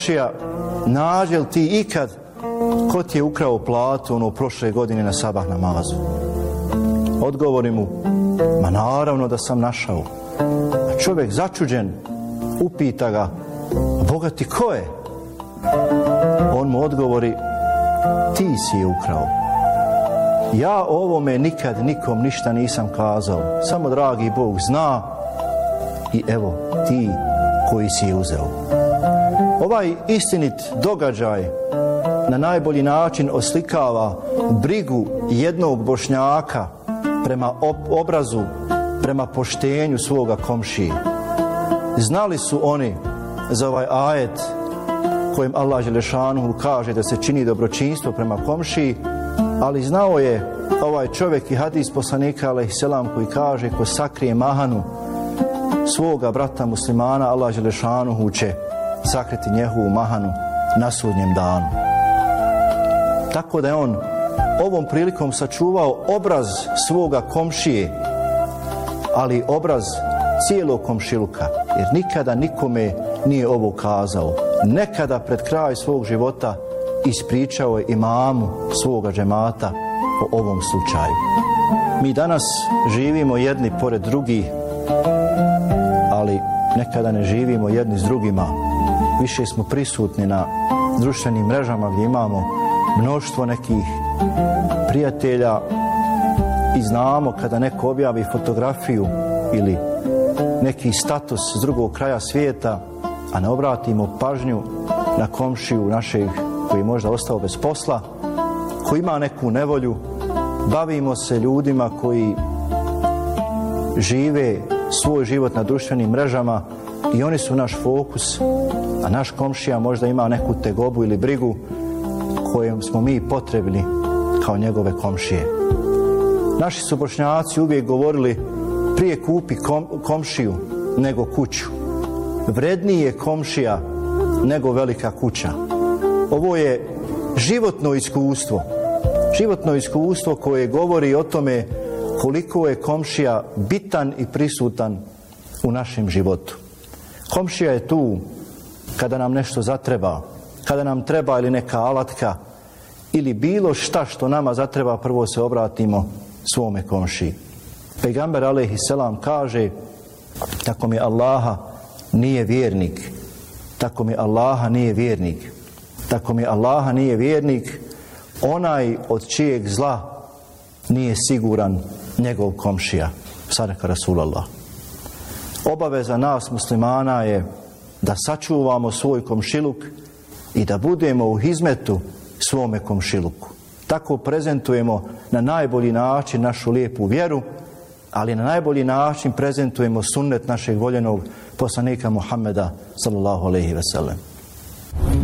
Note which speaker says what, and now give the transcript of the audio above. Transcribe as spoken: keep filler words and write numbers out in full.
Speaker 1: komšija, nađe li ti ikad ko ti je ukrao platu ono prošle godine na sabah namazu? Odgovori mu, ma naravno da sam našao. A čovjek začuđen upita ga, Boga ti ko je? On mu odgovori, ti si je ukrao. Ja o ovome nikad nikom ništa nisam kazao, samo dragi Bog zna i evo ti koji si je uzeo. Ovaj istinit događaj na najbolji način oslikava brigu jednog Bošnjaka prema obrazu, prema poštenju svoga komšije. Znali su oni za ovaj ajet kojim Allah dželešanuhu kaže da se čini dobročinstvo prema komšiji, ali znao je ovaj čovjek i hadis poslanika alejhiselam koji kaže ko sakrije mahanu svoga brata muslimana, Allah dželešanuhu će sakriti njegovu mahanu na sudnjem danu. Tako da je on ovom prilikom sačuvao obraz svoga komšije, ali obraz cijelog komšiluka, jer nikada nikome nije ovo kazao. Nekada pred kraj svog života ispričao je imamu svoga džemata o ovom slučaju. Mi danas živimo jedni pored drugih, ali nekada ne živimo jedni s drugima. Više smo prisutni na društvenim mrežama gdje imamo mnoštvo nekih prijatelja i znamo kada neko objavi fotografiju ili neki status s drugog kraja svijeta, a ne obratimo pažnju na komšiju našeg koji je možda ostao bez posla, koji ima neku nevolju, bavimo se ljudima koji žive svoj život na društvenim mrežama i oni su naš fokus, a naš komšija možda ima neku tegobu ili brigu kojom smo mi potrebni kao njegove komšije. Naši su Bošnjaci uvijek govorili prije kupi kom, komšiju nego kuću. Vredniji je komšija nego velika kuća. Ovo je životno iskustvo. Životno iskustvo koje govori o tome koliko je komšija bitan i prisutan u našem životu. Komšija je tu kada nam nešto zatreba, kada nam treba ili neka alatka ili bilo šta što nama zatreba, prvo se obratimo svome komšiji. Pejgamber alejhiselam kaže, tako mi Allaha nije vjernik, tako mi Allaha nije vjernik, tako mi Allaha nije vjernik, onaj od čijeg zla nije siguran njegov komšija. Sadaka Rasulallah. Obaveza nas muslimana je da sačuvamo svoj komšiluk i da budemo u hizmetu svome komšiluku. Tako prezentujemo na najbolji način našu lijepu vjeru, ali na najbolji način prezentujemo sunnet našeg voljenog poslanika Muhammeda sallallahu alejhi ve sellem.